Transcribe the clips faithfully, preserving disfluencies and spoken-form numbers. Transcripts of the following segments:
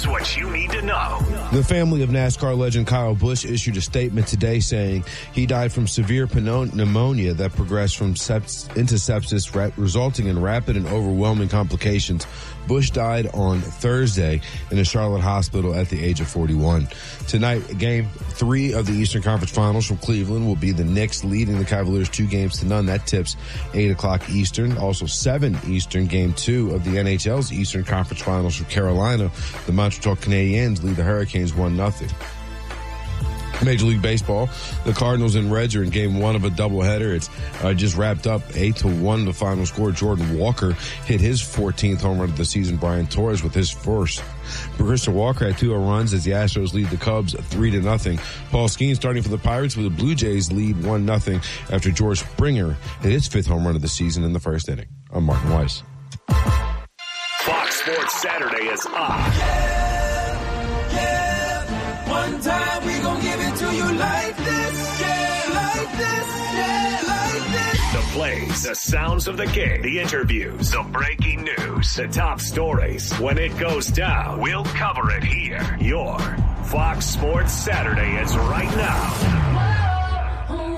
Here's what you need to know. The family of NASCAR legend Kyle Busch issued a statement today saying he died from severe pneumonia that progressed from seps- into sepsis, ra- resulting in rapid and overwhelming complications. Busch died on Thursday in a Charlotte hospital at the age of forty-one. Tonight, game three of the Eastern Conference Finals from Cleveland will be the Knicks leading the Cavaliers two games to none. That tips eight o'clock Eastern. Also seven Eastern, game two of the N H L's Eastern Conference Finals from Carolina. The Montreal Canadiens lead the Hurricanes one nothing. Major League Baseball, the Cardinals and Reds are in game one of a doubleheader. It's uh, just wrapped up eight to one, the final score. Jordan Walker hit his fourteenth home run of the season. Brian Torres with his first. Christian Walker had two runs as the Astros lead the Cubs three to nothing. Paul Skeens starting for the Pirates with the Blue Jays lead one nothing after George Springer hit his fifth home run of the season in the first inning. I'm Martin Weiss. Fox Sports Saturday is on. Yeah, yeah. One time we gon' give it to you like this, yeah, like this, yeah, like this. The plays, the sounds of the game, the interviews, the breaking news, the top stories. When it goes down, we'll cover it here. Your Fox Sports Saturday is right now. Whoa,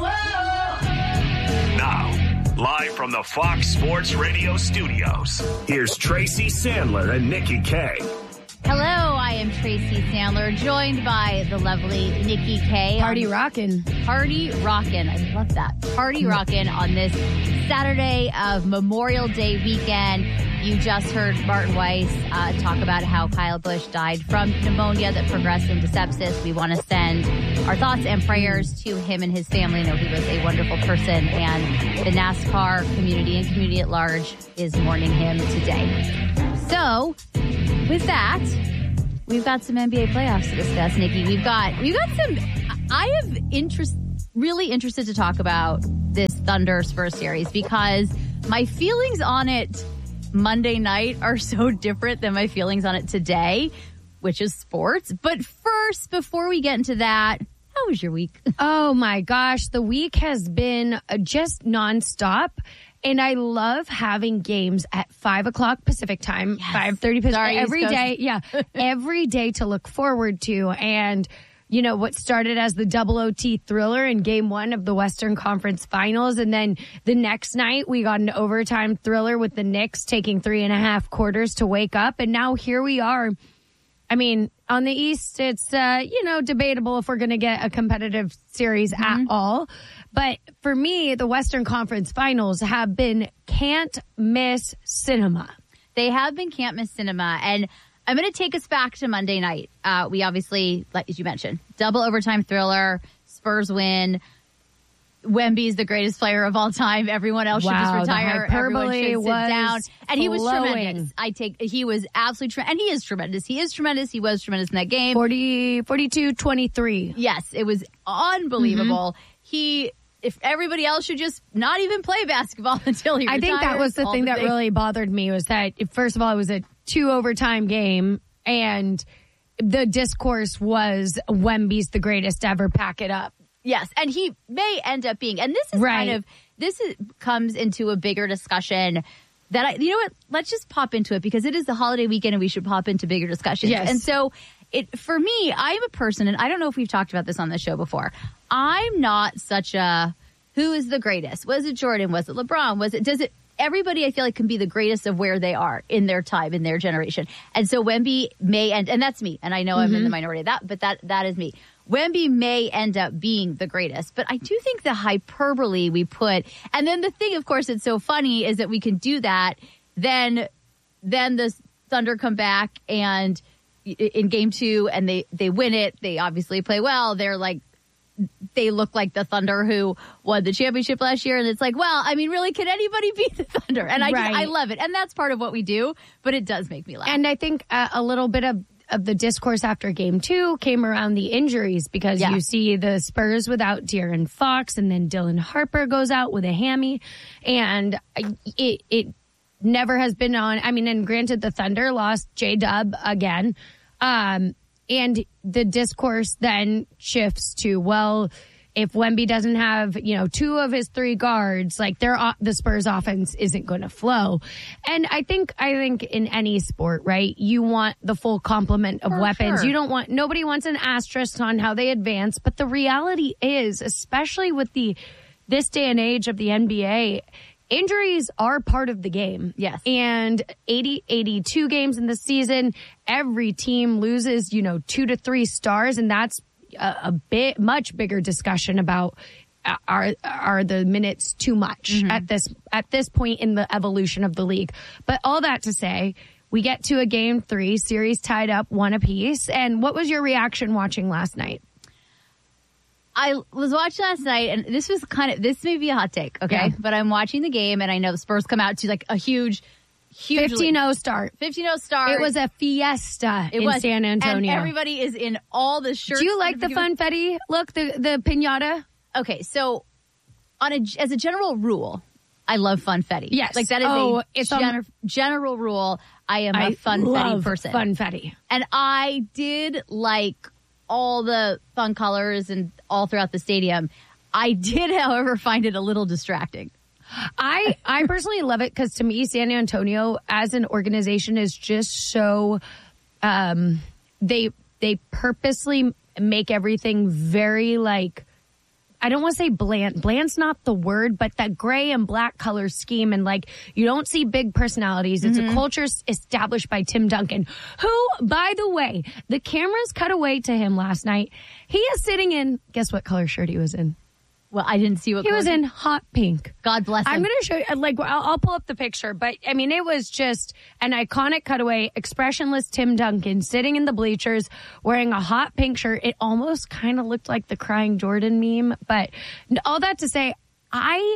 whoa. Now, live from the Fox Sports Radio studios, here's Tracy Sandler and Nikki K. Hello, I am Tracy Sandler, joined by the lovely Nikki K. Party rockin'. Party rockin'. I love that. Party rockin' on this Saturday of Memorial Day weekend. You just heard Martin Weiss uh, talk about how Kyle Busch died from pneumonia that progressed into sepsis. We want to send our thoughts and prayers to him and his family. I know he was a wonderful person, and the NASCAR community and community at large is mourning him today. So, with that, we've got some N B A playoffs to discuss, Nikki. We've got we've got some. I have interest, really interested to talk about this Thunder Spurs series because my feelings on it Monday night are so different than my feelings on it today, which is sports. But first, before we get into that, how was your week? Oh my gosh, the week has been just nonstop. And I love having games at five o'clock Pacific time, yes. five thirty Pacific, Sorry, every day. Yeah, every day to look forward to. And, you know, what started as the double O T thriller in game one of the Western Conference Finals. And then the next night we got an overtime thriller with the Knicks taking three and a half quarters to wake up. And now here we are. I mean, on the East, it's, uh, you know, debatable if we're going to get a competitive series mm-hmm. at all. But for me, the Western Conference Finals have been can't miss cinema. They have been can't miss cinema. And I'm going to take us back to Monday night. Uh, we obviously, like as you mentioned, double overtime thriller, Spurs win. Wemby's the greatest player of all time. Everyone else wow, should just retire. Everyone should sit was down. And he was flowing. tremendous. I take, he was absolutely tremendous. And he is tremendous. He is tremendous. He was tremendous in that game. forty, forty-two twenty-three Yes, it was unbelievable. Mm-hmm. He, if everybody else should just not even play basketball until he I retires. think that was the thing the that thing. really bothered me was that, first of all, it was a two overtime game and the discourse was Wemby's the greatest ever, pack it up. Yes, and he may end up being, and this is right. kind of, this is, comes into a bigger discussion that I, you know what, let's just pop into it because it is the holiday weekend and we should pop into bigger discussions. Yes. And so, it for me, I'm a person, and I don't know if we've talked about this on the show before, I'm not such a, who is the greatest? Was it Jordan? Was it LeBron? Was it, does it, everybody I feel like can be the greatest of where they are in their time, in their generation. And so Wemby may end, and that's me, and I know mm-hmm. I'm in the minority of that, but that that is me. Wemby may end up being the greatest, but I do think the hyperbole we put, and then the thing, of course, it's so funny is that we can do that. Then, then the Thunder come back and in game two, and they they win it. They obviously play well. They're like, they look like the Thunder who won the championship last year, and it's like, well, I mean, really, can anybody beat the Thunder? And I right. just, I love it, and that's part of what we do. But it does make me laugh. And I think uh, a little bit of. of the discourse after game two came around the injuries because yeah. you see the Spurs without De'Aaron Fox and then Dylan Harper goes out with a hammy and it, it never has been on. I mean, and granted the Thunder lost J-Dub again. Um, and the discourse then shifts to, well, if Wemby doesn't have, you know, two of his three guards, like their the Spurs offense isn't going to flow. And I think I think in any sport, right, you want the full complement of For weapons. sure. You don't want nobody wants an asterisk on how they advance, but the reality is, especially with the this day and age of the N B A, injuries are part of the game. Yes. And eighty, eighty-two games in the season, every team loses, you know, two to three stars, and that's a, a bit much bigger discussion about uh, are are the minutes too much Mm-hmm. at this at this point in the evolution of the league. But all that to say, we get to a game three, series tied up one apiece. And what was your reaction watching last night? I was watching last night, and this was kind of, this may be a hot take, okay? Yeah. But I'm watching the game, and I know the Spurs come out to like a huge, huge fifteen oh start. fifteen oh start. It was a fiesta It in was. San Antonio. And everybody is in all the shirts. Do you like the funfetti look, the, the piñata? Okay, so on a, as a general rule, I love funfetti. Yes. Like that is Oh, a it's on- gener- general rule. I am a I funfetti love person. funfetti. And I did like all the fun colors and all throughout the stadium. I did, however, find it a little distracting. I I personally love it because to me, San Antonio as an organization is just so um, they they purposely make everything very like. I don't want to say bland. Bland's not the word, but that gray and black color scheme, and like you don't see big personalities. It's Mm-hmm. a culture s- established by Tim Duncan, who, by the way, the cameras cut away to him last night. He is sitting in, guess what color shirt he was in? Well, I didn't see what He was color- in hot pink. God bless him. I'm going to show you, like, I'll, I'll pull up the picture, but I mean, it was just an iconic cutaway, expressionless Tim Duncan sitting in the bleachers wearing a hot pink shirt. It almost kind of looked like the crying Jordan meme, but all that to say, I,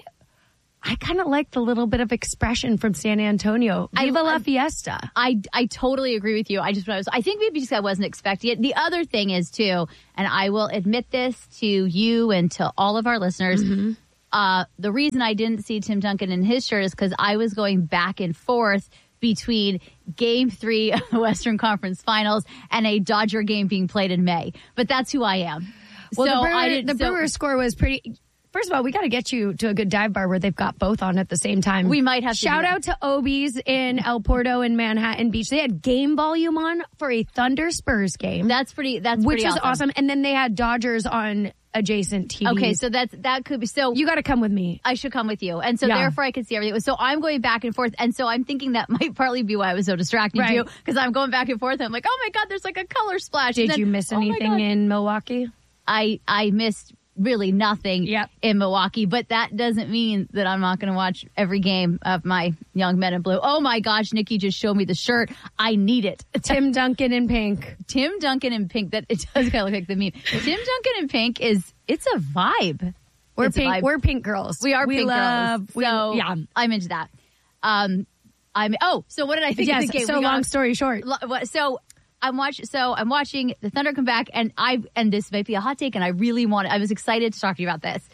I kind of like the little bit of expression from San Antonio. I- Viva la I- fiesta. I, I totally agree with you. I just, I was, I think maybe just I wasn't expecting it. The other thing is too, and I will admit this to you and to all of our listeners. Mm-hmm. Uh, the reason I didn't see Tim Duncan in his shirt is because I was going back and forth between game three of the Western Conference Finals and a Dodger game being played in May. But that's who I am. Well, so the, Brewer, I didn't, the so Brewers score was pretty. First of all, we got to get you to a good dive bar where they've got both on at the same time. We might have to Shout do that. out to Obies in El Porto in Manhattan Beach. They had game volume on for a Thunder Spurs game, That's pretty, that's which pretty was awesome. And then they had Dodgers on adjacent T V. Okay, so that's, that could be, so you got to come with me. I should come with you. And so Yeah. therefore I could see everything. So I'm going back and forth. And so I'm thinking that might partly be why I was so distracted Right. too. Because I'm going back and forth. I'm like, oh my God, there's like a color splash. Did And then, you miss oh my anything God. in Milwaukee? I, I missed really nothing Yep. in Milwaukee, but that doesn't mean that I'm not going to watch every game of my young men in blue. Oh my gosh, Nikki just showed me the shirt. I need it. Tim Duncan in pink. Tim Duncan in pink. That it does kind of look like the meme. Tim Duncan in pink is, it's a vibe. We're It's a pink. vibe. We're pink girls. We are we pink love, girls. We, So yeah. I'm into that. Um, I'm, oh, so what did I think Yes. of the game? So We got- long story short. Lo- what- So I'm watch. So I'm watching the Thunder come back, and I and this might be a hot take, and I really want. I was excited to talk to you about this.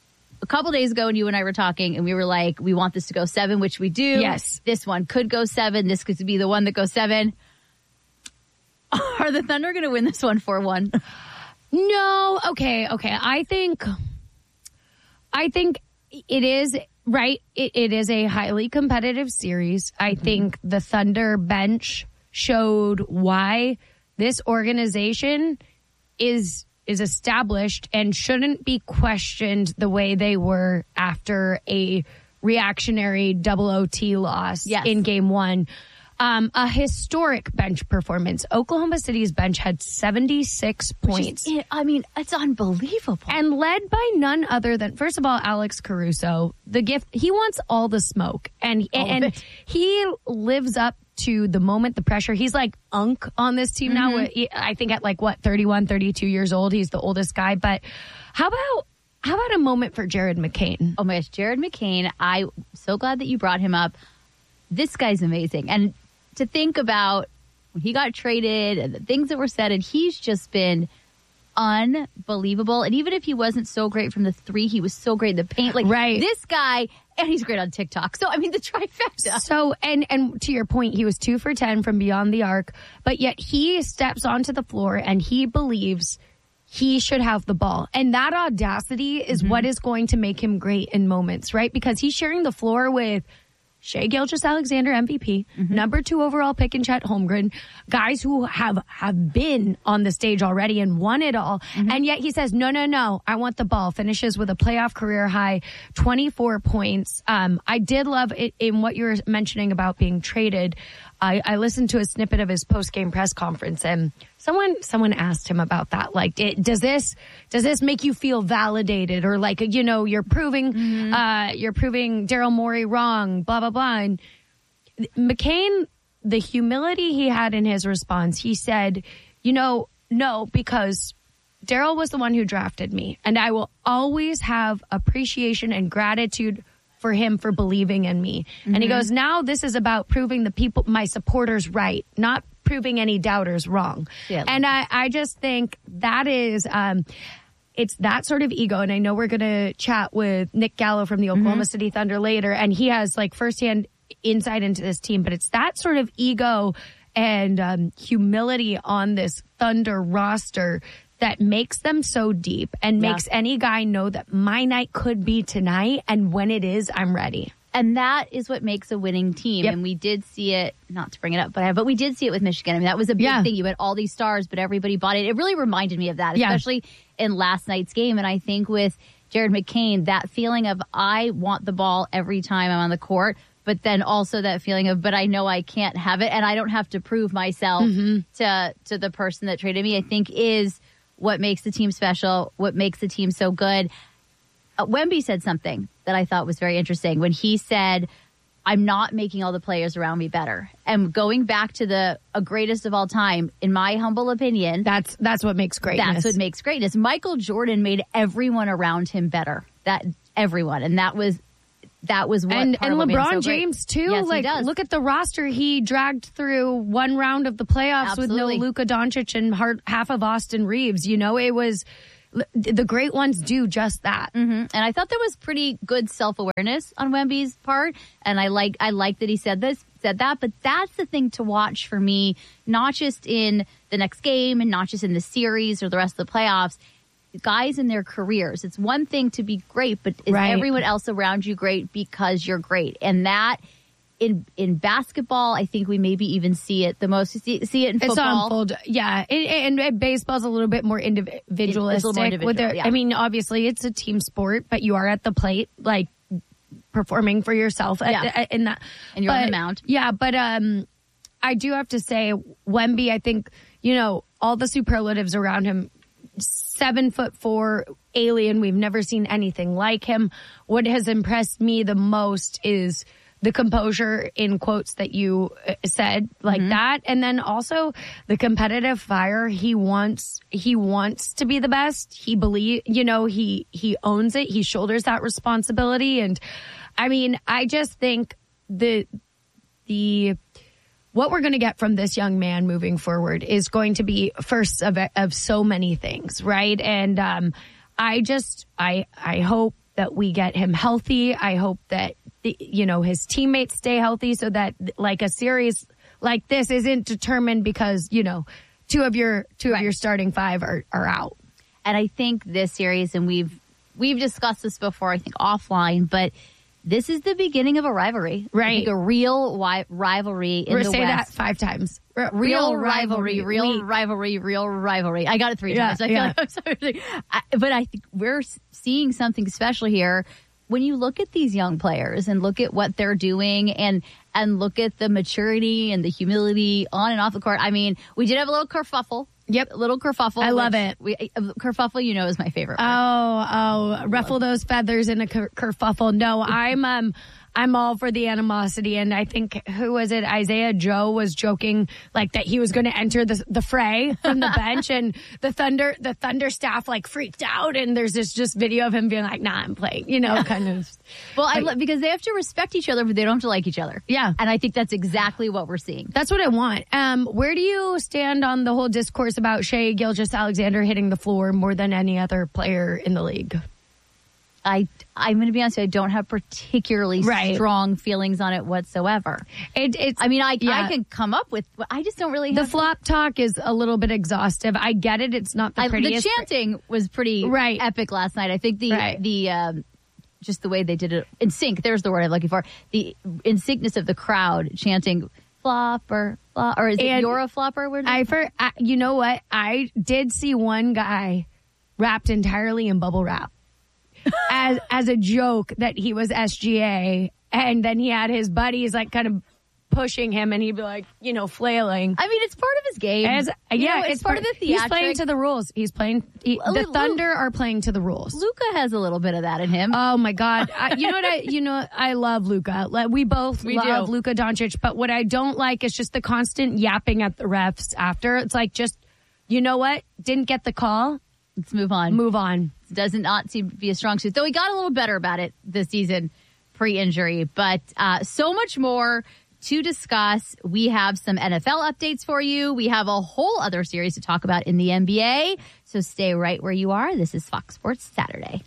A couple days ago, when you and I were talking, and we were like, we want this to go seven, which we do. Yes. This one could go seven. This could be the one that goes seven. Are the Thunder going to win this one four one? No, okay, okay. I think, I think it is right. It, it is a highly competitive series. I Mm-hmm. think the Thunder bench showed why this organization is is established and shouldn't be questioned the way they were after a reactionary double O T loss Yes. in game one. Um, a historic bench performance. Oklahoma City's bench had seventy-six points. Which is- I mean, it's unbelievable. And led by none other than, first of all, Alex Caruso. The gift, he wants all the smoke. And, All of and it. he lives up to the moment, the pressure. He's like Unk on this team now. He- I think at like, what, thirty-one, thirty-two years old. He's the oldest guy. But how about, how about a moment for Jared McCain? Oh my gosh, Jared McCain, I'm so glad that you brought him up. This guy's amazing. And to think about when he got traded and the things that were said, and he's just been unbelievable. And even if he wasn't so great from the three, he was so great in the paint. Like Right. this guy, and he's great on TikTok. So, I mean, the trifecta. So, and, and to your point, he was two for ten from beyond the arc, but yet he steps onto the floor and he believes he should have the ball. And that audacity is mm-hmm. what is going to make him great in moments, right? Because he's sharing the floor with Shai Gilgeous-Alexander, M V P, mm-hmm. number two overall pick in Chet Holmgren, guys who have, have been on the stage already and won it all. Mm-hmm. And yet he says, no, no, no, I want the ball. Finishes with a playoff career high, twenty-four points. Um, I did love it in what you were mentioning about being traded. I, I listened to a snippet of his post-game press conference, and someone someone asked him about that. Like, it, does this does this make you feel validated, or like, you know, you're proving mm-hmm. uh, you're proving Daryl Morey wrong, blah blah blah. And McCain, the humility he had in his response, he said, you know, no, because Daryl was the one who drafted me, and I will always have appreciation and gratitude for him for believing in me. Mm-hmm. And he goes, now this is about proving the people, my supporters, right, not proving any doubters wrong. Yeah. And I, I just think that is, um, it's that sort of ego. And I know we're going to chat with Nick Gallo from the Oklahoma mm-hmm. City Thunder later, and he has like firsthand insight into this team, but it's that sort of ego and um, humility on this Thunder roster that makes them so deep and yeah. makes any guy know that my night could be tonight, and when it is, I'm ready. And that is what makes a winning team. Yep. And we did see it, not to bring it up, but but we did see it with Michigan. I mean, that was a big yeah. thing. You had all these stars, but everybody bought it. It really reminded me of that, especially yeah. in last night's game. And I think with Jared McCain, that feeling of I want the ball every time I'm on the court, but then also that feeling of, but I know I can't have it, and I don't have to prove myself mm-hmm. to to the person that traded me, I think is what makes the team special, what makes the team so good. Uh, Wemby said something that I thought was very interesting when he said, I'm not making all the players around me better. And going back to the a greatest of all time, in my humble opinion, that's that's what makes greatness. That's what makes greatness. Michael Jordan made everyone around him better. That everyone. And that was that was what and, part and of what LeBron so James great. too. Yes, like, he does. Look at the roster he dragged through one round of the playoffs Absolutely. with no Luka Doncic and heart, half of Austin Reeves. You know, it was the great ones do just that. Mm-hmm. And I thought there was pretty good self-awareness on Wemby's part, and I like I like that he said this said that. But that's the thing to watch for me, not just in the next game and not just in the series or the rest of the playoffs. Guys in their careers, it's one thing to be great, but is right. everyone else around you great because you're great? And that in in basketball, I think we maybe even see it the most. See, see it in it's football. On fold, yeah. And, and baseball's a little bit more individualistic. It's a little more individual, with their, yeah. I mean, obviously it's a team sport, but you are at the plate, like performing for yourself. Yeah. At, at, in that, and you're but, on the mound. Yeah, but um, I do have to say, Wemby, I think, you know, all the superlatives around him. Seven foot four alien. We've never seen anything like him. What has impressed me the most is the composure in quotes that you said like mm-hmm. that. And then also the competitive fire. He wants, he wants to be the best. He believe, you know, he, he owns it. He shoulders that responsibility. And I mean, I just think the, the, what we're going to get from this young man moving forward is going to be first of, of so many things, right? And um, I just, I, I hope that we get him healthy. I hope that, the, you know, his teammates stay healthy so that like a series like this isn't determined because, you know, two of your, two right. of your starting five are, are out. And I think this series, and we've, we've discussed this before, I think offline, but this is the beginning of a rivalry. Right. I think a real wi- rivalry in We're the say West. that five times. R- real, real rivalry, rivalry, real week. rivalry, real rivalry. I got it three yeah, times. I yeah. feel like I'm sorry. I, but I think we're seeing something special here. When you look at these young players and look at what they're doing and and look at the maturity and the humility on and off the court. I mean, we did have a little kerfuffle. Yep. A little kerfuffle. I love it. We, kerfuffle, you know, is my favorite word. Oh, oh, ruffle those feathers in a ker- kerfuffle. No, I'm, um, I'm all for the animosity. And I think, who was it? Isaiah Joe was joking like that he was going to enter the the fray from the bench, and the Thunder, the Thunder staff like freaked out. And there's this just video of him being like, nah, I'm playing, you know, yeah. kind of. Well, I love, because they have to respect each other, but they don't have to like each other. Yeah. And I think that's exactly what we're seeing. That's what I want. Um, where do you stand on the whole discourse about Shai Gilgeous-Alexander hitting the floor more than any other player in the league? I, I'm going to be honest with you, I don't have particularly Right. strong feelings on it whatsoever. It, it's, I mean, I, yeah. I can come up with, I just don't really the have. flop talk is a little bit exhaustive. I get it. It's not the I, the prettiest. chanting was pretty Right. epic last night. I think the, Right. the, um, just the way they did it in sync, there's the word I'm looking for. The in syncness of the crowd chanting flopper, flop, or is it And you're a flopper? Where did I for I, you know what? I did see one guy wrapped entirely in bubble wrap as as a joke that he was S G A, and then he had his buddies like kind of pushing him, and he'd be like, you know, flailing. I mean, it's part of his game. As, You yeah, know, it's, part, of the He's theatric. playing to the rules. He's playing. He, Well, the Lu- Thunder are playing to the rules. Luca has a little bit of that in him. Oh my God! I, you know what? I you know I love Luka. Like, we both We love do. Luka Doncic, but what I don't like is just the constant yapping at the refs after. It's like, just, you know what? Didn't get the call. Let's move on. Move on. Does not seem to be a strong suit, though he got a little better about it this season pre-injury. But uh, so much more to discuss. We have some N F L updates for you. We have a whole other series to talk about in the N B A. So stay right where you are. This is Fox Sports Saturday.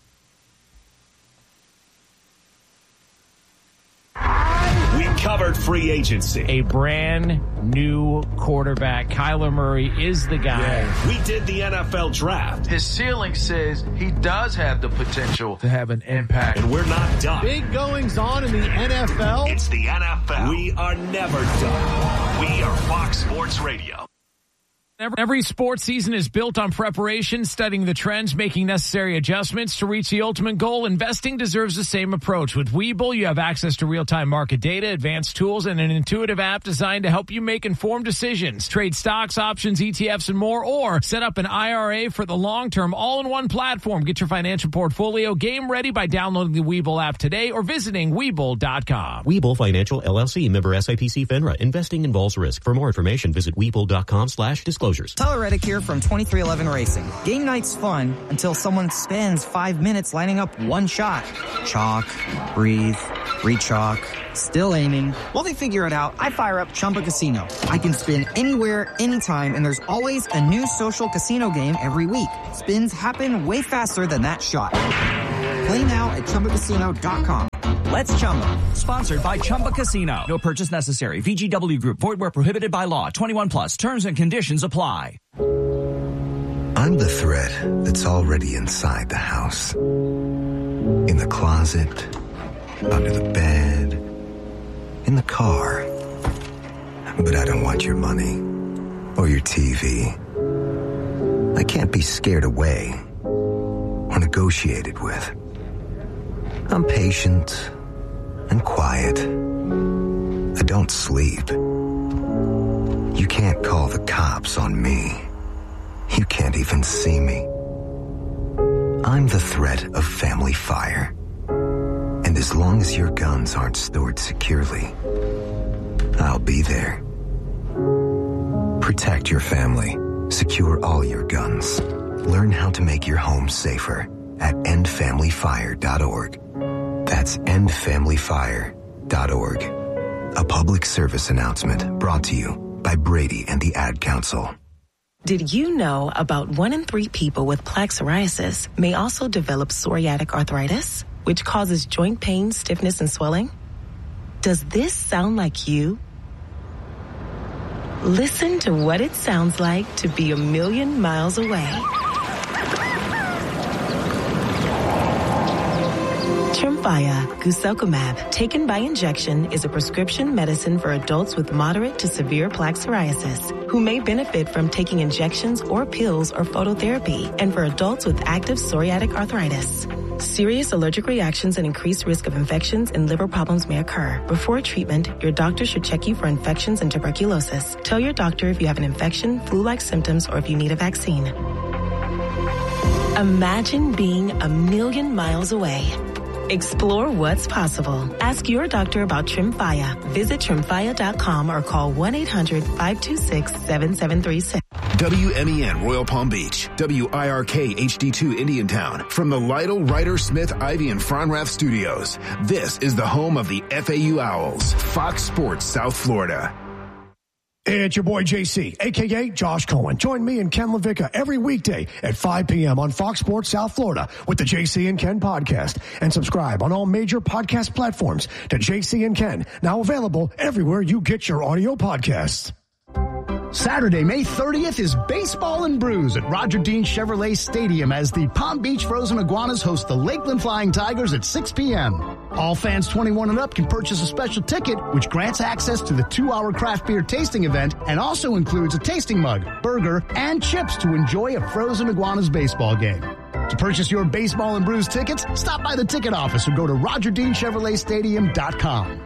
We covered free agency. A brand new quarterback. Kyler Murray is the guy. We did the N F L draft. His ceiling says he does have the potential to have an impact. And we're not done. Big goings on in the N F L. It's the N F L. We are never done. We are Fox Sports Radio. Every sports season is built on preparation, studying the trends, making necessary adjustments to reach the ultimate goal. Investing deserves the same approach. With Webull, you have access to real-time market data, advanced tools, and an intuitive app designed to help you make informed decisions. Trade stocks, options, E T Fs, and more, or set up an I R A for the long term, all in one platform. Get your financial portfolio game ready by downloading the Webull app today or visiting Webull dot com. Webull Financial, L L C, member S I P C FINRA. Investing involves risk. For more information, visit Webull dot com slash disclosures. Tyler Reddick here from twenty-three eleven Racing. Game night's fun until someone spends five minutes lining up one shot. Chalk, breathe, re-chalk, still aiming. While they figure it out, I fire up Chumba Casino. I can spin anywhere, anytime, and there's always a new social casino game every week. Spins happen way faster than that shot. Play now at Chumba Casino dot com. Let's Chumba. Sponsored by Chumba Casino. No purchase necessary. V G W Group. Void where prohibited by law. twenty-one plus. Terms and conditions apply. I'm the threat that's already inside the house. In the closet, under the bed, in the car. But I don't want your money or your T V. I can't be scared away or negotiated with. I'm patient and quiet. I don't sleep. You can't call the cops on me. You can't even see me. I'm the threat of family fire. And as long as your guns aren't stored securely, I'll be there. Protect your family. Secure all your guns. Learn how to make your home safer at end family fire dot org. That's end family fire dot org. A public service announcement brought to you by Brady and the Ad Council. Did you know about one in three people with plaque psoriasis may also develop psoriatic arthritis, which causes joint pain, stiffness, and swelling? Does this sound like you? Listen to what it sounds like to be a million miles away. Tremfya, guselkumab, taken by injection, is a prescription medicine for adults with moderate to severe plaque psoriasis who may benefit from taking injections or pills or phototherapy, and for adults with active psoriatic arthritis. Serious allergic reactions and increased risk of infections and liver problems may occur. Before treatment, your doctor should check you for infections and tuberculosis. Tell your doctor if you have an infection, flu-like symptoms, or if you need a vaccine. Imagine being a million miles away. Explore what's possible. Ask your doctor about Tremfya. Visit Tremfya dot com or call one eight hundred five two six seven seven three six. W M E N Royal Palm Beach, W I R K H D two Indiantown. From the Lytle, Ryder, Smith, Ivy, and Fronrath studios, this is the home of the F A U Owls, Fox Sports South Florida. It's your boy J C, a k a. Josh Cohen. Join me and Ken LaVicka every weekday at five p.m. on Fox Sports South Florida with the J C and Ken podcast. And subscribe on all major podcast platforms to J C and Ken, now available everywhere you get your audio podcasts. Saturday, May thirtieth is Baseball and Brews at Roger Dean Chevrolet Stadium as the Palm Beach Frozen Iguanas host the Lakeland Flying Tigers at six p.m. All fans twenty-one and up can purchase a special ticket, which grants access to the two-hour craft beer tasting event and also includes a tasting mug, burger, and chips to enjoy a Frozen Iguanas baseball game. To purchase your Baseball and Brews tickets, stop by the ticket office or go to roger dean chevrolet stadium dot com.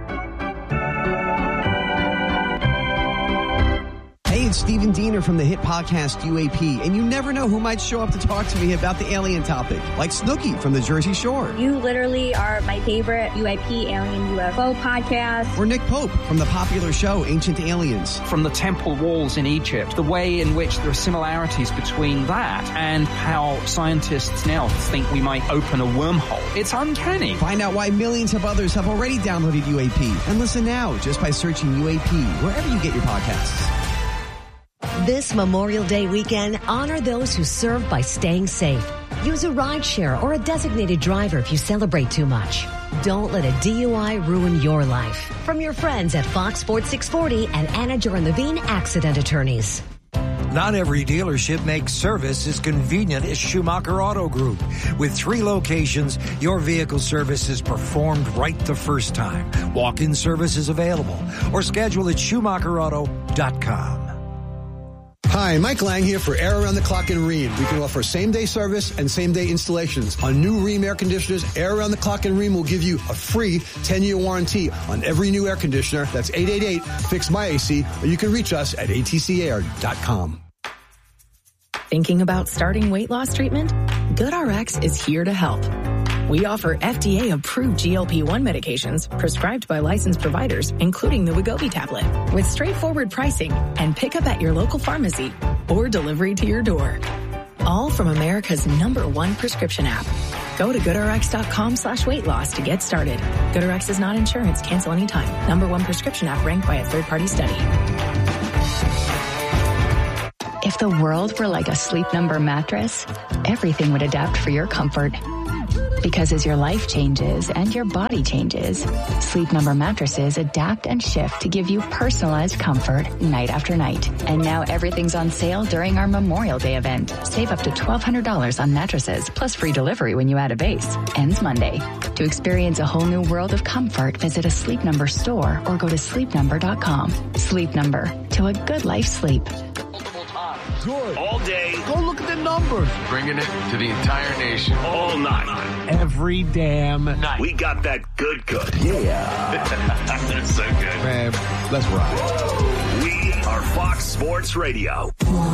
Hey, it's Stephen Diener from the hit podcast U A P, and you never know who might show up to talk to me about the alien topic, like Snooki from the Jersey Shore. You literally are my favorite U A P Alien U F O podcast. Or Nick Pope from the popular show Ancient Aliens. From the temple walls in Egypt, the way in which there are similarities between that and how scientists now think we might open a wormhole. It's uncanny. Find out why millions of others have already downloaded U A P, and listen now just by searching U A P wherever you get your podcasts. This Memorial Day weekend, honor those who serve by staying safe. Use a rideshare or a designated driver if you celebrate too much. Don't let a D U I ruin your life. From your friends at Fox Sports six forty and Anna Joran-Levine Accident Attorneys. Not every dealership makes service as convenient as Schumacher Auto Group. With three locations, your vehicle service is performed right the first time. Walk-in service is available or schedule at schumacher auto dot com. Hi, Mike Lang here for Air Around the Clock in Rheem. We can offer same-day service and same-day installations. On new Rheem air conditioners, Air Around the Clock in Rheem will give you a free ten-year warranty on every new air conditioner. That's eight eight eight, fix my A C, or you can reach us at a t c air dot com. Thinking about starting weight loss treatment? GoodRx is here to help. We offer F D A-approved G L P one medications prescribed by licensed providers, including the Wegovy tablet, with straightforward pricing and pickup at your local pharmacy or delivery to your door. All from America's number one prescription app. Go to GoodRx.com slash weight loss to get started. GoodRx is not insurance. Cancel anytime. Number one prescription app ranked by a third-party study. If the world were like a Sleep Number mattress, everything would adapt for your comfort. Because as your life changes and your body changes, Sleep Number mattresses adapt and shift to give you personalized comfort night after night. And now everything's on sale during our Memorial Day event. Save up to twelve hundred dollars on mattresses, plus free delivery when you add a base. Ends Monday. To experience a whole new world of comfort, visit a Sleep Number store or go to sleep number dot com. Sleep Number. To a good life sleep. Good. All day. Go look at the numbers. Bringing it to the entire nation. All night. Every damn night. We got that good good. Yeah. That's so good. Man, let's ride. We are Fox Sports Radio.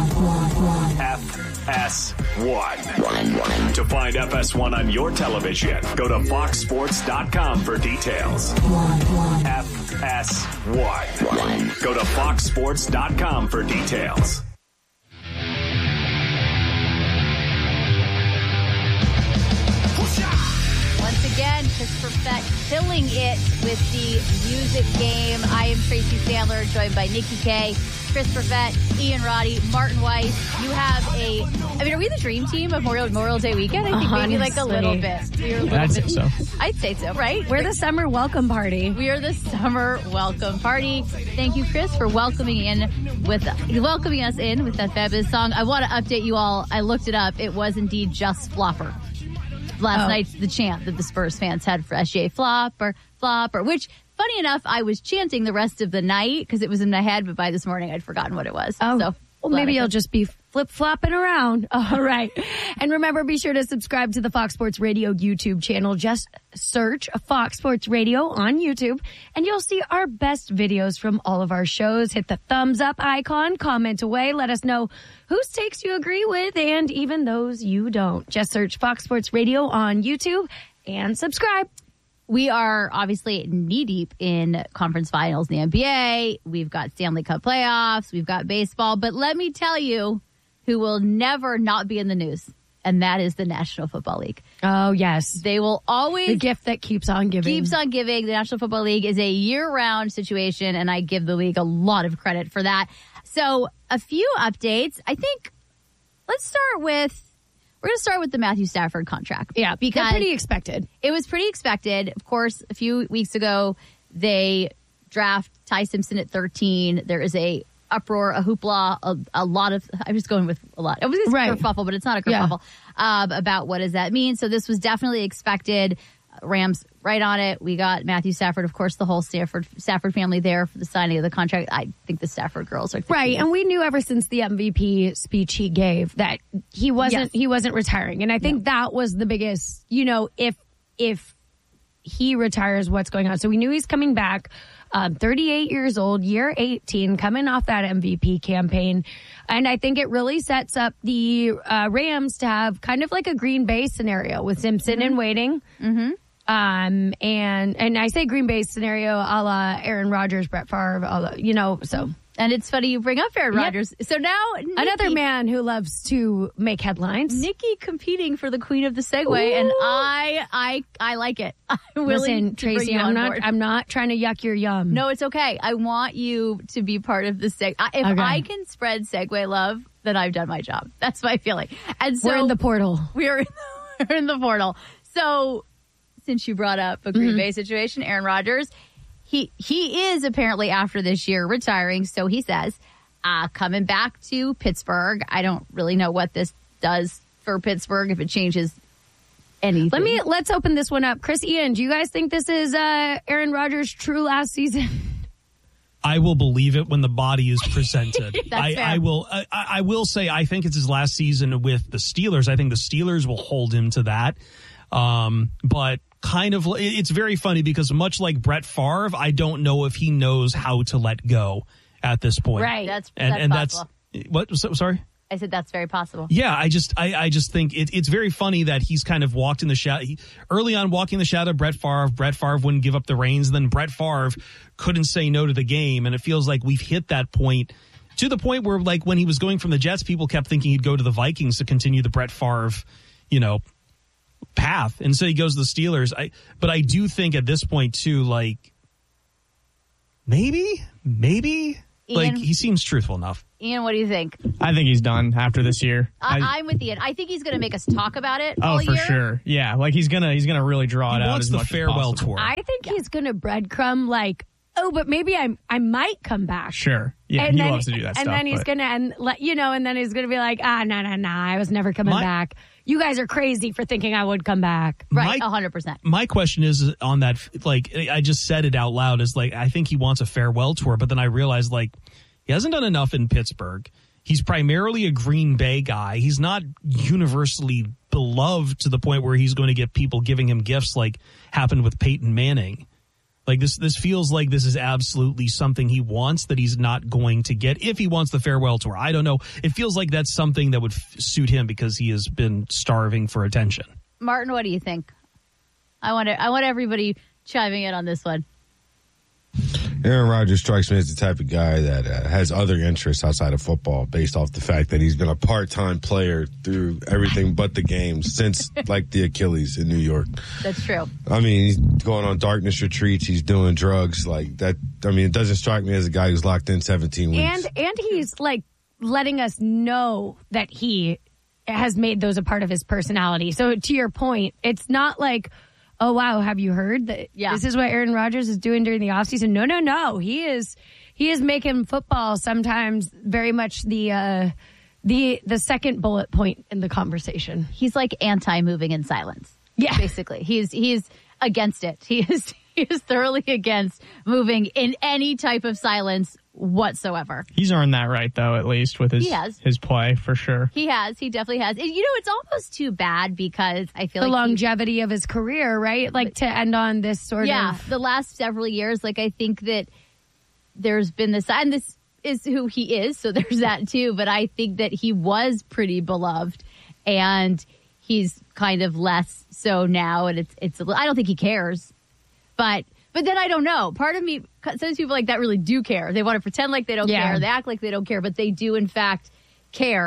F S one. To find F S one on your television, go to fox sports dot com for details. F S one. Go to fox sports dot com for details. Once again, Christopher Fett filling it with the music game. I am Tracy Sandler, joined by Nikki K, Christopher Fett, Ian Roddy, Martin Weiss. You have a, I mean, are we the dream team of Memorial, Memorial Day weekend? I think maybe like a little bit. We're a little I'd bit, say so. I'd say so, right? We're the summer welcome party. We are the summer welcome party. Thank you, Chris, for welcoming in with welcoming us in with that fabulous song. I want to update you all. I looked it up. It was indeed just Flopper. Last oh. night's the chant that the Spurs fans had for S G A Flopper, Flopper, which, funny enough, I was chanting the rest of the night because it was in my head, but by this morning I'd forgotten what it was. Oh, so well, maybe you'll just be flip-flopping around. All right. And remember, be sure to subscribe to the Fox Sports Radio YouTube channel. Just search Fox Sports Radio on YouTube, and you'll see our best videos from all of our shows. Hit the thumbs up icon, comment away, let us know whose takes you agree with, and even those you don't. Just search Fox Sports Radio on YouTube and subscribe. We are obviously knee-deep in conference finals in the N B A. We've got Stanley Cup playoffs. We've got baseball. But let me tell you who will never not be in the news. and that is the National Football League. Oh, yes. They will always... The gift that keeps on giving. Keeps on giving. The National Football League is a year-round situation, and I give the league a lot of credit for that. So, a few updates. I think, let's start with... We're going to start with the Matthew Stafford contract. Yeah, because Because pretty expected. It was pretty expected. Of course, a few weeks ago, they draft Ty Simpson at thirteen. There is a uproar, a hoopla, a, a lot of, I'm just going with a lot. It was a Right. kerfuffle, but it's not a Yeah. kerfuffle, um, about what does that mean. So this was definitely expected. Rams right on it. We got Matthew Stafford, of course, the whole Stafford Stafford family there for the signing of the contract. I think the Stafford girls are Right, and we knew ever since the M V P speech he gave that he wasn't Yes. he wasn't retiring, and I think that was the biggest. You know, if if he retires, what's going on? So we knew he's coming back. Um, thirty-eight years old, year eighteen, coming off that M V P campaign, and I think it really sets up the uh, Rams to have kind of like a Green Bay scenario with Simpson Mm-hmm. in waiting. Mm-hmm. Um, and, and I say Green Bay scenario a la Aaron Rodgers, Brett Favre, a la, you know, so. And it's funny you bring up Aaron Yep. Rodgers. So now Nikki, Another man who loves to make headlines. Nikki competing for the Queen of the Segway, and I, I, I like it. I'm willing Listen, to bring Tracy, you I'm on not, board. I'm not trying to yuck your yum. No, it's okay. I want you to be part of the seg. I- If Okay. I can spread Segway love, then I've done my job. That's my feeling. And so We're in the portal. We're in the, we're in the portal. So since you brought up a Green Mhm. Bay situation, Aaron Rodgers, he he is apparently after this year retiring. So he says, uh, coming back to Pittsburgh. I don't really know what this does for Pittsburgh, if it changes anything. Let me, let's open this one up. Chris, Ian, do you guys think this is uh, Aaron Rodgers' true last season? I will believe it when the body is presented. That's I, fair. I will. I, I will say I think it's his last season with the Steelers. I think the Steelers will hold him to that. Um, but kind of, it's very funny because much like Brett Favre, I don't know if he knows how to let go at this point. Right. That's, and that's and possible. that's what. So, sorry. I said that's very possible. Yeah, I just, I, I just think it, it's very funny that he's kind of walked in the shadow. He, early on, walking the shadow of Brett Favre. Brett Favre wouldn't give up the reins. And then Brett Favre couldn't say no to the game. And it feels like we've hit that point to the point where, like, when he was going from the Jets, people kept thinking he'd go to the Vikings to continue the Brett Favre, you know, path. And so he goes to the Steelers. I, but I do think at this point, too, like, maybe, maybe, like, Ian? he seems truthful enough. Ian, what do you think? I think he's done after this year. I, I- I'm with Ian. I think he's going to make us talk about it oh, all for year. sure. Yeah, like he's gonna he's gonna really draw He it out wants as the much farewell as possible. tour. I think he's going to breadcrumb like, oh, but maybe I I might come back. Sure. Yeah, and he then, loves to do that and stuff. then he's but- gonna and let you know, and then he's gonna be like, ah, no, no, no, I was never coming My- back. You guys are crazy for thinking I would come back. Right, My- one hundred percent. My question is on that, like, I just said it out loud, is like, I think he wants a farewell tour, but then I realized, like, he hasn't done enough in Pittsburgh. He's primarily a Green Bay guy. He's not universally beloved to the point where he's going to get people giving him gifts like happened with Peyton Manning. Like, this, this feels like this is absolutely something he wants that he's not going to get if he wants the farewell tour. I don't know. It feels like that's something that would f- suit him because he has been starving for attention. Martin, what do you think? I want to, I want everybody chiming in on this one. Aaron Rodgers strikes me as the type of guy that uh, has other interests outside of football based off the fact that he's been a part-time player through everything but the games since, like, the Achilles in New York. That's true. I mean, he's going on darkness retreats. He's doing drugs like that. I mean, it doesn't strike me as a guy who's locked in seventeen weeks. And and he's like letting us know that he has made those a part of his personality. So to your point, it's not like, oh, wow, have you heard that Yeah. this is what Aaron Rodgers is doing during the offseason? No, no, no. He is he is making football sometimes very much the uh, the the second bullet point in the conversation. He's like anti-moving in silence. Yeah. Basically. He's he's against it. He is he is thoroughly against moving in any type of silence whatsoever. He's earned that right, though, at least with his He has. his play for sure. He has. He definitely has. And, you know, it's almost too bad because I feel The like he- longevity of his career, right? Like to end on this sort yeah, of the last several years, like I think that there's been this, and this is who he is, so there's that too. But I think that he was pretty beloved, and he's kind of less so now. And it's it's. A, I don't think he cares, but but then I don't know. Part of me, some people like that really do care. They want to pretend like they don't Yeah. care. They act like they don't care, but they do in fact care.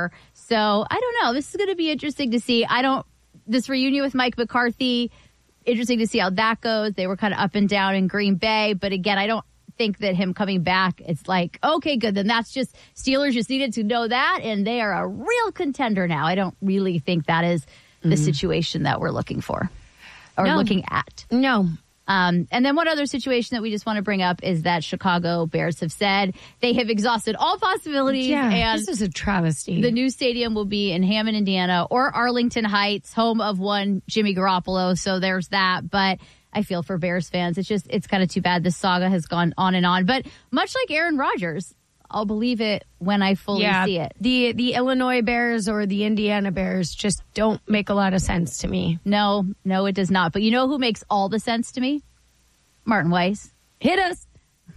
So I don't know. This is going to be interesting to see. I don't, this reunion with Mike McCarthy, interesting to see how that goes. They were kind of up and down in Green Bay. But again, I don't think that him coming back, it's like, okay, good. Then that's just, Steelers just needed to know that. And they are a real contender now. I don't really think that is the mm-hmm. situation that we're looking for or no. looking at. No. Um, and then one other situation that we just want to bring up is that Chicago Bears have said they have exhausted all possibilities. Yeah, and this is a travesty. The new stadium will be in Hammond, Indiana, or Arlington Heights, home of one Jimmy Garoppolo. So there's that. But I feel for Bears fans. It's just, it's kind of too bad this saga has gone on and on. But much like Aaron Rodgers, I'll believe it when I fully yeah, see it. The the Illinois Bears or the Indiana Bears just don't make a lot of sense to me. No, no, it does not. But you know who makes all the sense to me? Martin Weiss. Hit us.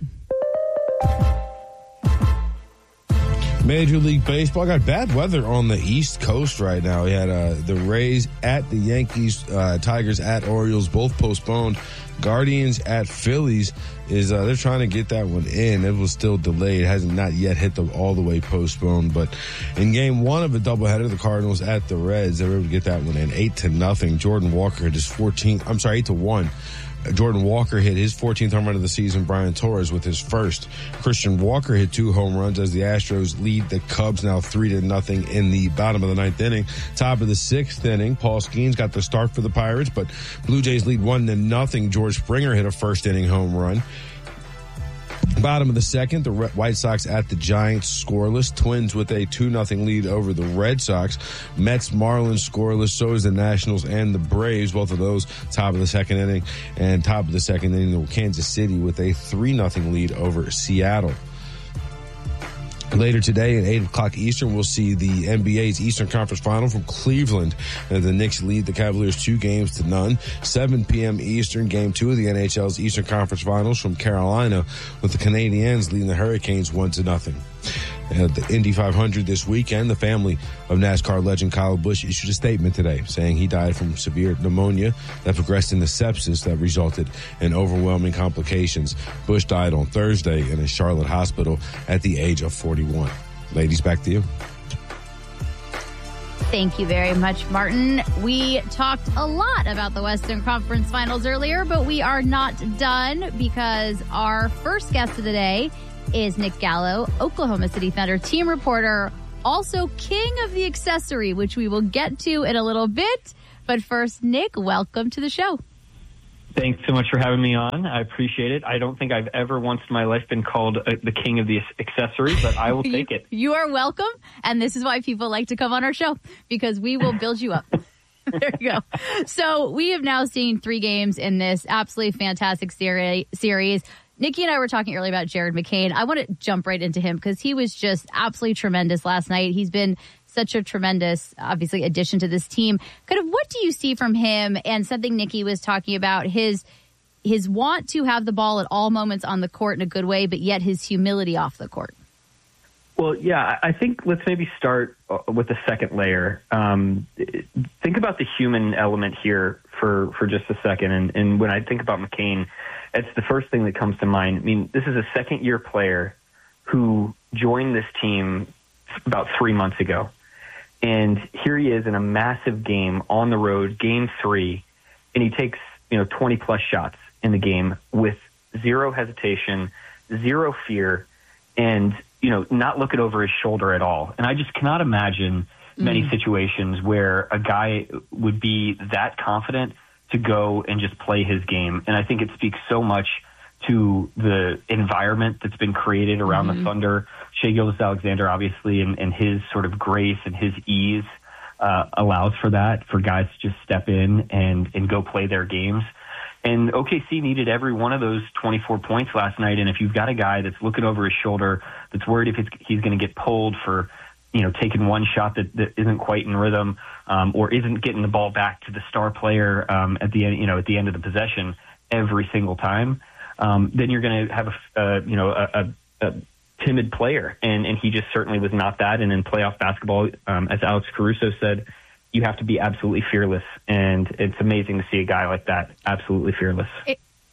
Major League Baseball got bad weather on the East Coast right now. We had uh, the Rays at the Yankees, uh, Tigers at Orioles, both postponed. Guardians at Phillies is uh, they're trying to get that one in. It was still delayed. It hasn't not yet hit the all the way postponed. But in game one of a doubleheader, the Cardinals at the Reds, they were able to get that one in eight to nothing. Jordan Walker hit his fourteenth. I'm sorry, eight to one. Jordan Walker hit his fourteenth home run of the season. Brian Torres with his first. Christian Walker hit two home runs as the Astros lead the Cubs now three to nothing in the bottom of the ninth inning. Top of the sixth inning, Paul Skeens got the start for the Pirates, but Blue Jays lead one to nothing. George Springer hit a first inning home run. Bottom of the second, the White Sox at the Giants scoreless. Twins with a two nothing lead over the Red Sox. Mets, Marlins scoreless. So is the Nationals and the Braves. Both of those top of the second inning. And top of the second inning, Kansas City with a three nothing lead over Seattle. Later today at eight o'clock Eastern, we'll see the N B A's Eastern Conference Final from Cleveland. And the Knicks lead the Cavaliers two games to none. seven p.m. Eastern, game two of the N H L's Eastern Conference Finals from Carolina, with the Canadiens leading the Hurricanes one to nothing. At the Indy five hundred this weekend, the family of NASCAR legend Kyle Busch issued a statement today saying he died from severe pneumonia that progressed into sepsis that resulted in overwhelming complications. Busch died on Thursday in a Charlotte hospital at the age of forty-one. Ladies, back to you. Thank you very much, Martin. We talked a lot about the Western Conference Finals earlier, but we are not done because our first guest of the day is Nick Gallo, Oklahoma City Thunder team reporter, also king of the accessory, which we will get to in a little bit. But first, Nick, welcome to the show. Thanks so much for having me on. I appreciate it. I don't think I've ever once in my life been called uh, the king of the accessory, but I will take it. You are welcome, and this is why people like to come on our show, because we will build you up. There you go. So we have now seen three games in this absolutely fantastic seri- series. Nikki and I were talking earlier about Jared McCain. I want to jump right into him because he was just absolutely tremendous last night. He's been such a tremendous, obviously, addition to this team. Kind of what do you see from him? And something Nikki was talking about, his his want to have the ball at all moments on the court in a good way, but yet his humility off the court. Well, yeah, I think let's maybe start with the second layer. Um, think about the human element here for, for just a second. And, and when I think about McCain, it's the first thing that comes to mind. I mean, this is a second-year player who joined this team about three months ago. And here he is in a massive game on the road, game three, and he takes, you know, twenty-plus shots in the game with zero hesitation, zero fear, and, you know, not looking over his shoulder at all. And I just cannot imagine many mm. situations where a guy would be that confident to go and just play his game. And I think it speaks so much to the environment that's been created around mm-hmm. the Thunder. Shai Gilgeous-Alexander, obviously, and, and his sort of grace and his ease uh, allows for that, for guys to just step in and, and go play their games. And O K C needed every one of those twenty-four points last night. And if you've got a guy that's looking over his shoulder, that's worried if it's, he's going to get pulled for, you know, taking one shot that, that isn't quite in rhythm, um, or isn't getting the ball back to the star player um, at the end, you know, at the end of the possession every single time, um, then you're going to have a, uh, you know, a, a, a timid player, and and he just certainly was not that. And in playoff basketball, um, as Alex Caruso said, you have to be absolutely fearless, and it's amazing to see a guy like that absolutely fearless. It-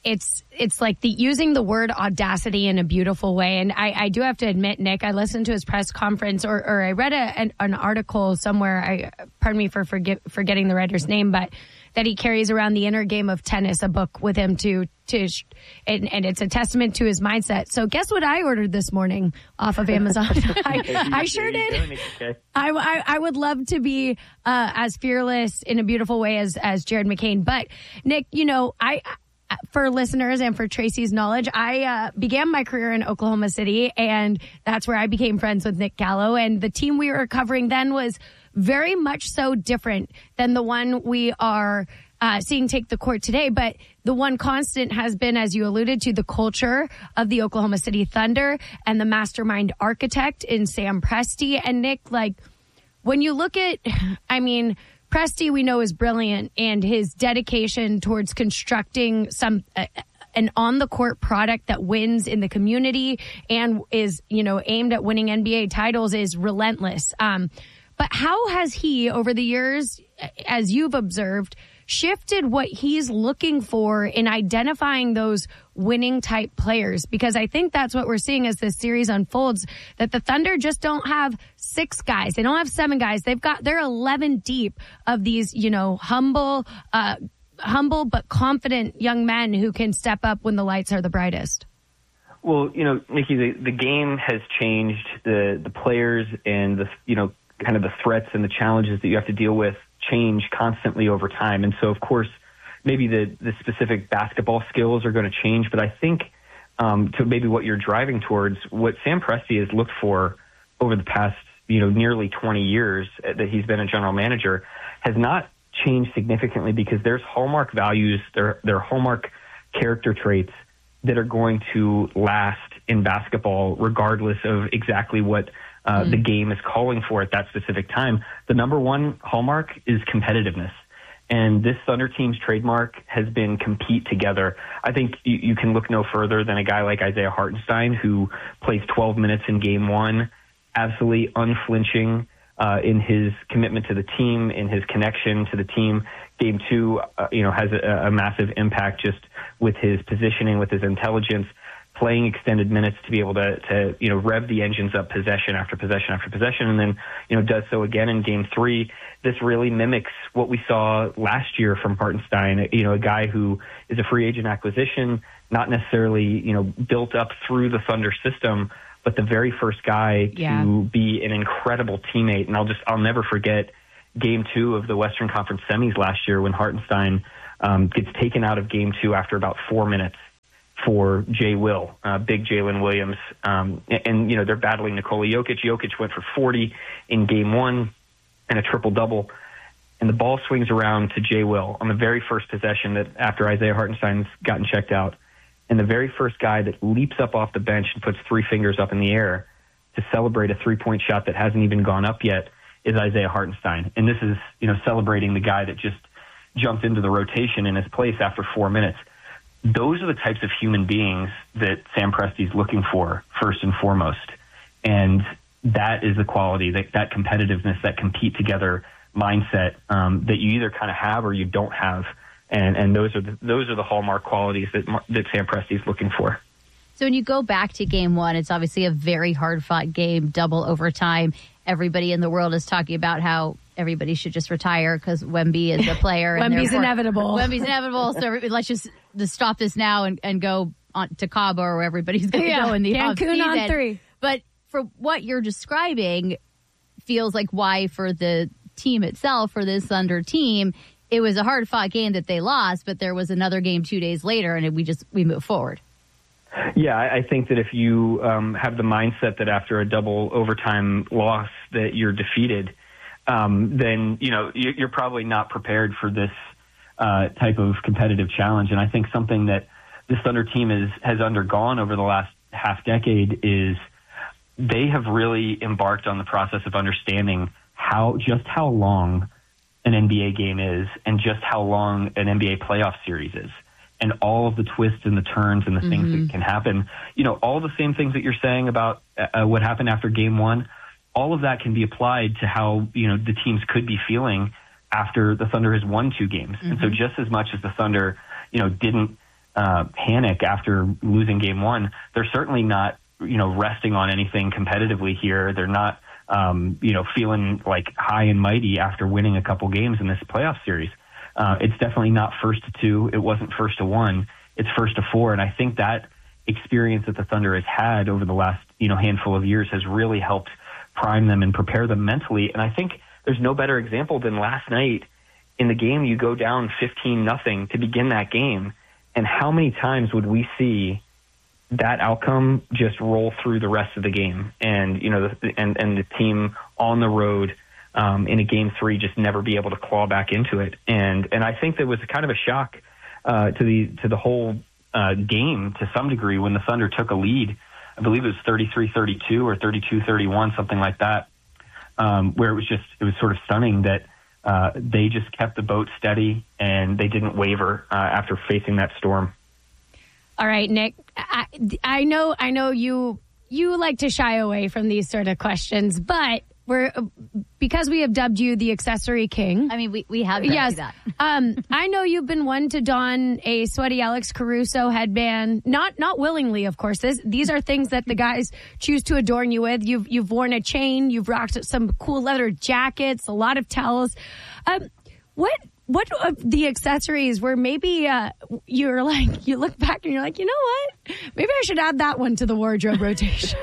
it's it's like the using the word audacity in a beautiful way. And I, I do have to admit, Nick, I listened to his press conference, or, or I read a, an, an article somewhere. I pardon me for forget, forgetting the writer's name, but that he carries around the inner game of tennis, a book with him to to, and, and it's a testament to his mindset. So guess what I ordered this morning off of Amazon? I, I sure did. I, I, I would love to be uh, as fearless in a beautiful way as as Jared McCain. But Nick, you know, I. For listeners and for Tracy's knowledge, I uh, began my career in Oklahoma City, and that's where I became friends with Nick Gallo. And the team we were covering then was very much so different than the one we are uh, seeing take the court today. But the one constant has been, as you alluded to, the culture of the Oklahoma City Thunder and the mastermind architect in Sam Presti. And Nick, like, when you look at, I mean, Presti, we know, is brilliant, and his dedication towards constructing some uh, an on-the-court product that wins in the community and is, you know, aimed at winning N B A titles is relentless. Um, but how has he, over the years, as you've observed, shifted what he's looking for in identifying those winning type players? Because I think that's what we're seeing as this series unfolds, that the Thunder just don't have six guys. They don't have seven guys. They've got, they're eleven deep of these, you know, humble, uh, humble but confident young men who can step up when the lights are the brightest. Well, you know, Nikki, the, the game has changed. The, the players and the, you know, kind of the threats and the challenges that you have to deal with change constantly over time. And so, of course, maybe the, the specific basketball skills are going to change, but I think um, to maybe what you're driving towards, what Sam Presti has looked for over the past, you know, nearly twenty years that he's been a general manager has not changed significantly, because there's hallmark values, there, there are hallmark character traits that are going to last in basketball regardless of exactly what Uh, mm. the game is calling for at that specific time. The number one hallmark is competitiveness. And this Thunder team's trademark has been compete together. I think you, you can look no further than a guy like Isaiah Hartenstein, who plays twelve minutes in game one, absolutely unflinching uh, in his commitment to the team, in his connection to the team. Game two, uh, you know, has a, a massive impact just with his positioning, with his intelligence, playing extended minutes to be able to, to, you know, rev the engines up possession after possession after possession, and then, you know, does so again in game three. This really mimics what we saw last year from Hartenstein, you know, a guy who is a free agent acquisition, not necessarily, you know, built up through the Thunder system, but the very first guy yeah. to be an incredible teammate. And I'll just, I'll never forget game two of the Western Conference semis last year when Hartenstein um, gets taken out of game two after about four minutes. For Jay Will, uh, big Jalen Williams. Um, and, and, you know, they're battling Nikola Jokic. Jokic went for forty in game one and a triple-double. And the ball swings around to Jay Will on the very first possession that after Isaiah Hartenstein's gotten checked out. And the very first guy that leaps up off the bench and puts three fingers up in the air to celebrate a three-point shot that hasn't even gone up yet is Isaiah Hartenstein. And this is, you know, celebrating the guy that just jumped into the rotation in his place after four minutes. Those are the types of human beings that Sam Presti is looking for, first and foremost. And that is the quality, that, that competitiveness, that compete together mindset um, that you either kind of have or you don't have. And, and those are the, those are the hallmark qualities that, that Sam Presti is looking for. So when you go back to game one, it's obviously a very hard-fought game, double overtime. Everybody in the world is talking about how everybody should just retire because Wemby is a player. Wemby's inevitable. Wemby's inevitable. So let's just, just stop this now and, and go on to Cabo or where everybody's going to yeah, go in the Cancun offseason. on three. But for what you're describing, feels like why for the team itself, for this Thunder team, it was a hard-fought game that they lost, but there was another game two days later, and we just we move forward. Yeah, I think that if you um, have the mindset that after a double overtime loss that you're defeated, um, then, you know, you're probably not prepared for this uh, type of competitive challenge. And I think something that this Thunder team is, has undergone over the last half decade is they have really embarked on the process of understanding how just how long an N B A game is and just how long an N B A playoff series is. And all of the twists and the turns and the mm-hmm. things that can happen, you know, all the same things that you're saying about uh, what happened after game one, all of that can be applied to how, you know, the teams could be feeling after the Thunder has won two games. Mm-hmm. And so just as much as the Thunder, you know, didn't uh, panic after losing game one. They're certainly not, you know, resting on anything competitively here. They're not, um, you know, feeling like high and mighty after winning a couple games in this playoff series. Uh, it's definitely not first to two. It wasn't first to one. It's first to four. And I think that experience that the Thunder has had over the last, you know, handful of years has really helped prime them and prepare them mentally. And I think there's no better example than last night in the game. You go down fifteen nothing to begin that game. And how many times would we see that outcome just roll through the rest of the game? And, you know, the, and, and the team on the road um, in a game three just never be able to claw back into it. And, and I think that was kind of a shock uh, to the, to the whole uh, game to some degree when the Thunder took a lead. I believe it was thirty-three thirty-two or thirty-two thirty-one, something like that, um, where it was just, it was sort of stunning that uh, they just kept the boat steady and they didn't waver uh, after facing that storm. All right, Nick, I, I know, I know you, you like to shy away from these sort of questions, but we're, because we have dubbed you the accessory king. I mean, we, we have dubbed yes. you that. um, I know you've been one to don a sweaty Alex Caruso headband, not, not willingly, of course. This, these are things that the guys choose to adorn you with. You've, you've worn a chain, you've rocked some cool leather jackets, a lot of towels. Um, what, What of the accessories where maybe uh, you're like, you look back and you're like, you know what? Maybe I should add that one to the wardrobe rotation.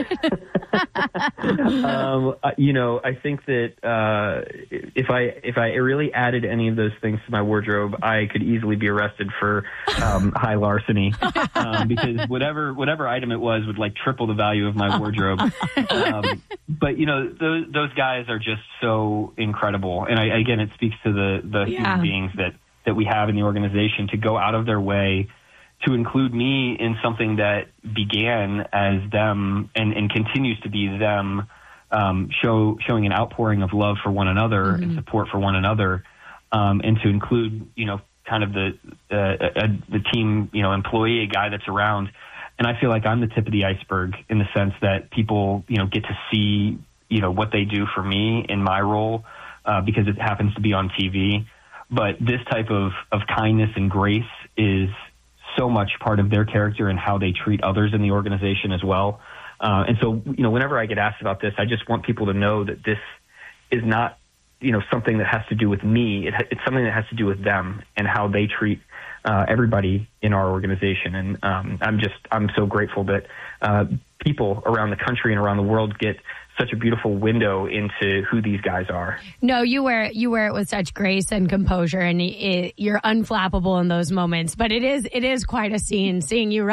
um, you know, I think that uh, if I if I really added any of those things to my wardrobe, I could easily be arrested for um, high larceny um, because whatever whatever item it was would like triple the value of my wardrobe. Um, but you know, those those guys are just so incredible, and I, again, it speaks to the the Yeah. human beings that that we have in the organization to go out of their way to include me in something that began as them and, and continues to be them, um, show, showing an outpouring of love for one another mm-hmm. and support for one another, um, and to include, you know, kind of the uh, uh, the team, you know, employee, a guy that's around. And I feel like I'm the tip of the iceberg in the sense that people, you know, get to see, you know, what they do for me in my role uh, because it happens to be on T V. But this type of, of kindness and grace is so much part of their character and how they treat others in the organization as well. Uh, and so, you know, whenever I get asked about this, I just want people to know that this is not, you know, something that has to do with me. It, it's something that has to do with them and how they treat uh, everybody in our organization. And um, I'm just, I'm so grateful that uh, people around the country and around the world get such a beautiful window into who these guys are. No, you wear it, you wear it with such grace and composure, and it, you're unflappable in those moments. But it is it is quite a scene seeing you